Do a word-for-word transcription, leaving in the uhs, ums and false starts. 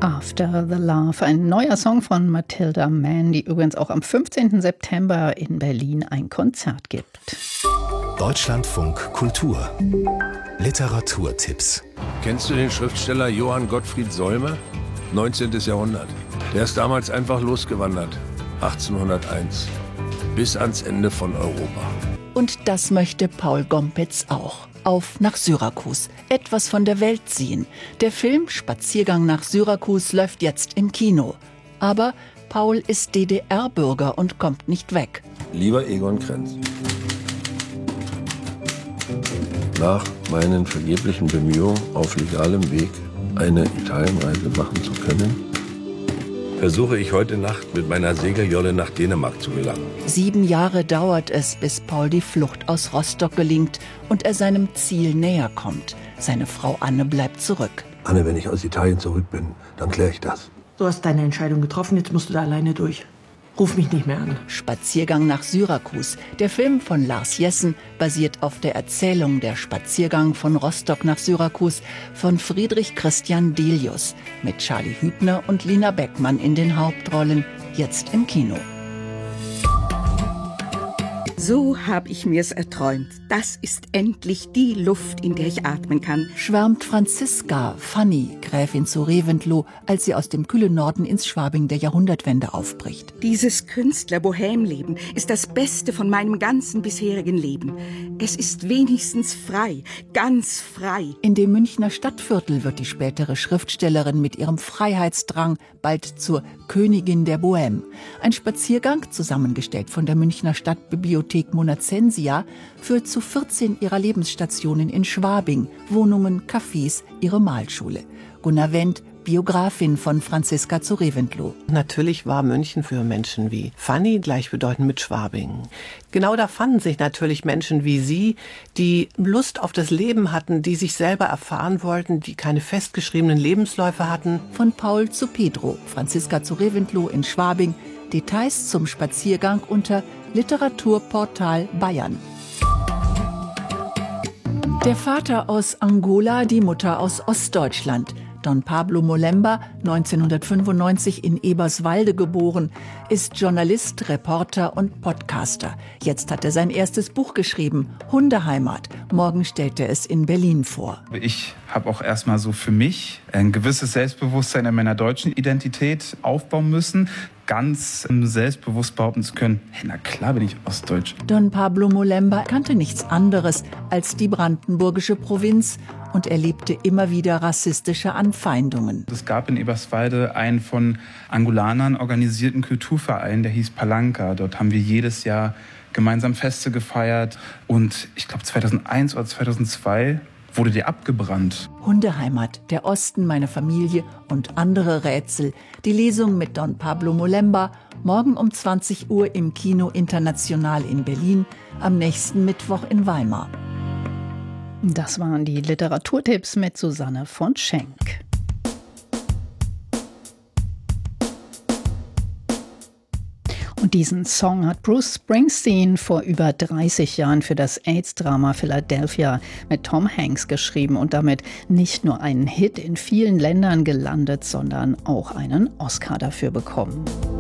After the Love, ein neuer Song von Matilda Mann, die übrigens auch am fünfzehnten September in Berlin ein Konzert gibt. Deutschlandfunk Kultur. Literaturtipps. Kennst du den Schriftsteller Johann Gottfried Solme? neunzehntes Jahrhundert. Der ist damals einfach losgewandert. achtzehnhunderteins. Bis ans Ende von Europa. Und das möchte Paul Gompertz auch. Auf nach Syrakus. Etwas von der Welt sehen. Der Film Spaziergang nach Syrakus läuft jetzt im Kino. Aber Paul ist D D R-Bürger und kommt nicht weg. Lieber Egon Krenz, nach meinen vergeblichen Bemühungen auf legalem Weg eine Italienreise machen zu können, versuche ich heute Nacht mit meiner Segeljolle nach Dänemark zu gelangen. Sieben Jahre dauert es, bis Paul die Flucht aus Rostock gelingt und er seinem Ziel näher kommt. Seine Frau Anne bleibt zurück. Anne, wenn ich aus Italien zurück bin, dann kläre ich das. Du hast deine Entscheidung getroffen, jetzt musst du da alleine durch. Ruf mich nicht mehr an. Spaziergang nach Syrakus. Der Film von Lars Jessen basiert auf der Erzählung Der Spaziergang von Rostock nach Syrakus von Friedrich Christian Delius mit Charlie Hübner und Lina Beckmann in den Hauptrollen, jetzt im Kino. So habe ich mir's erträumt. Das ist endlich die Luft, in der ich atmen kann. Schwärmt Franziska, Fanny, Gräfin zu Reventlow, als sie aus dem kühlen Norden ins Schwabing der Jahrhundertwende aufbricht. Dieses Künstler-Bohème-Leben ist das Beste von meinem ganzen bisherigen Leben. Es ist wenigstens frei, ganz frei. In dem Münchner Stadtviertel wird die spätere Schriftstellerin mit ihrem Freiheitsdrang bald zur Königin der Bohème. Ein Spaziergang, zusammengestellt von der Münchner Stadtbibliothek Monacensia, führt zu vierzehn ihrer Lebensstationen in Schwabing, Wohnungen, Cafés, ihre Malschule. Gunnar Wendt, Biografin von Franziska zu Reventlow. Natürlich war München für Menschen wie Fanny gleichbedeutend mit Schwabing. Genau da fanden sich natürlich Menschen wie sie, die Lust auf das Leben hatten, die sich selber erfahren wollten, die keine festgeschriebenen Lebensläufe hatten. Von Paul zu Pedro, Franziska zu Reventlow in Schwabing. Details zum Spaziergang unter Literaturportal Bayern. Der Vater aus Angola, die Mutter aus Ostdeutschland. Don Pablo Molemba, neunzehnhundertfünfundneunzig in Eberswalde geboren, ist Journalist, Reporter und Podcaster. Jetzt hat er sein erstes Buch geschrieben, Hundeheimat. Morgen stellt er es in Berlin vor. Ich habe auch erstmal so für mich ein gewisses Selbstbewusstsein in meiner deutschen Identität aufbauen müssen, ganz selbstbewusst behaupten zu können, hey, na klar bin ich ostdeutsch. Don Pablo Molemba kannte nichts anderes als die brandenburgische Provinz und erlebte immer wieder rassistische Anfeindungen. Es gab in Eberswalde einen von Angolanern organisierten Kulturverein, der hieß Palanca. Dort haben wir jedes Jahr gemeinsam Feste gefeiert und ich glaube zweitausendeins oder zweitausendzwei wurde der abgebrannt. Hundeheimat, der Osten, meine Familie und andere Rätsel. Die Lesung mit Don Pablo Molemba, morgen um zwanzig Uhr im Kino International in Berlin, am nächsten Mittwoch in Weimar. Das waren die Literaturtipps mit Susanne von Schenk. Und diesen Song hat Bruce Springsteen vor über dreißig Jahren für das AIDS-Drama Philadelphia mit Tom Hanks geschrieben und damit nicht nur einen Hit in vielen Ländern gelandet, sondern auch einen Oscar dafür bekommen.